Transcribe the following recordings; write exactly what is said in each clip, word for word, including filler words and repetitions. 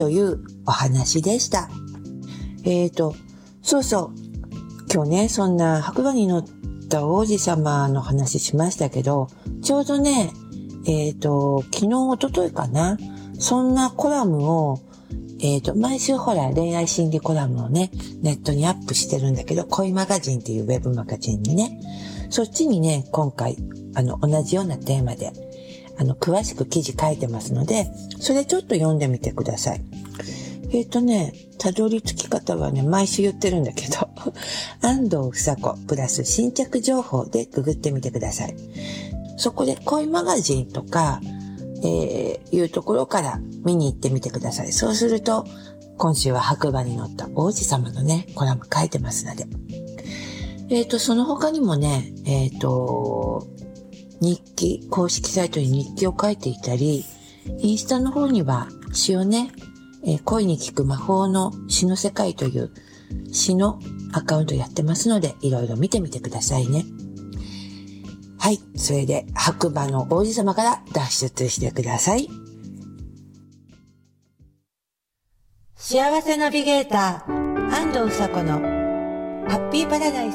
というお話でした。えーと、そうそう。今日ね、そんな白馬に乗った王子様の話しましたけど、ちょうどね、えーと、昨日、一昨日かな。そんなコラムを、えーと、毎週ほら、恋愛心理コラムをね、ネットにアップしてるんだけど、恋マガジンっていうウェブマガジンにね、そっちにね、今回、あの、同じようなテーマで、あの、詳しく記事書いてますので、それちょっと読んでみてください。えっとね、たどり着き方はね、毎週言ってるんだけど、安藤房子プラス新着情報でググってみてください。そこで恋マガジンとか、えー、いうところから見に行ってみてください。そうすると、今週は白馬に乗った王子様のね、コラム書いてますので。えっと、その他にもね、えっと、日記、公式サイトに日記を書いていたり、インスタの方には詩をね、えー、恋に聞く魔法の詩の世界という詩のアカウントやってますので、いろいろ見てみてくださいね。はい。それで、白馬の王子様から脱出してください。幸せナビゲーター、安藤房子のハッピーパラダイス。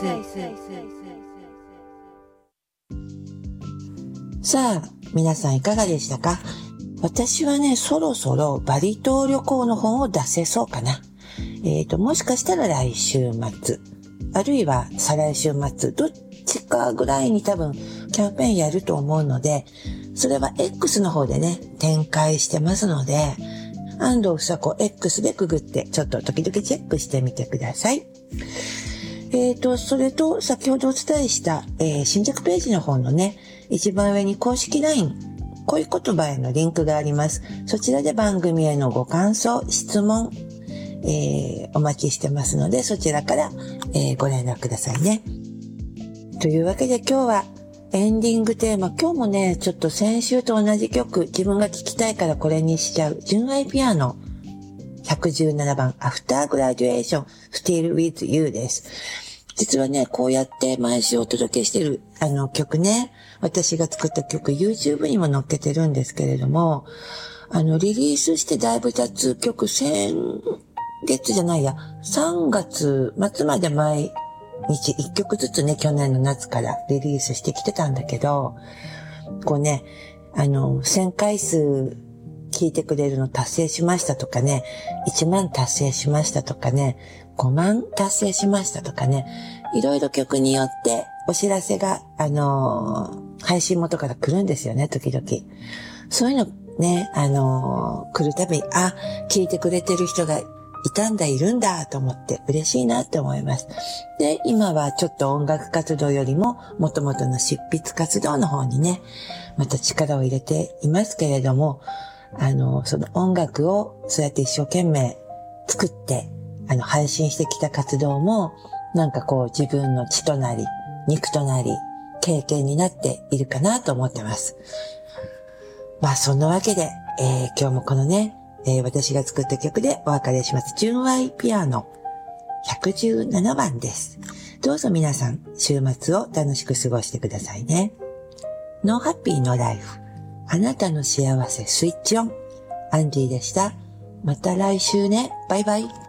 さあ、皆さんいかがでしたか？私はね、そろそろバリ島旅行の本を出せそうかな。えっと、もしかしたら来週末、あるいは再来週末、どっちかぐらいに多分キャンペーンやると思うので、それは X の方でね、展開してますので、安藤房子 X でくぐってちょっと時々チェックしてみてください。えっと、それと先ほどお伝えした、えー、新着ページの方のね、一番上に公式 ライン、恋言葉へのリンクがあります。そちらで番組へのご感想、質問、えー、お待ちしてますので、そちらから、えー、ご連絡くださいね。というわけで今日はエンディングテーマ、今日もね、ちょっと先週と同じ曲、自分が聴きたいからこれにしちゃう、純愛ピアノひゃくじゅうななばん、After Graduation Still With You です。実はね、こうやって毎週お届けしてるあの曲ね、私が作った曲 YouTube にも載っけてるんですけれども、あのリリースしてだいぶ経つ曲、先月じゃないや、さんがつ末まで毎日いっきょくずつね、去年の夏からリリースしてきてたんだけど、こうね、あの、せんかい数聞いてくれるの達成しましたとかね、いちまん達成しましたとかね、ごまん達成しましたとかね、いろいろ曲によってお知らせが、あのー、配信元から来るんですよね、時々。そういうのね、あのー、来るたびに、あ、聞いてくれてる人がいたんだ、いるんだ、と思って嬉しいなって思います。で、今はちょっと音楽活動よりも、元々の執筆活動の方にね、また力を入れていますけれども、あの、その音楽をそうやって一生懸命作って、あの、配信してきた活動も、なんかこう自分の血となり、肉となり、経験になっているかなと思ってます。まあそんなわけで、えー、今日もこのね、えー、私が作った曲でお別れします。純愛ピアノひゃくじゅうななばんです。どうぞ皆さん、週末を楽しく過ごしてくださいね。ノーハッピーのライフ。あなたの幸せスイッチオン。アンディでした。また来週ね。バイバイ。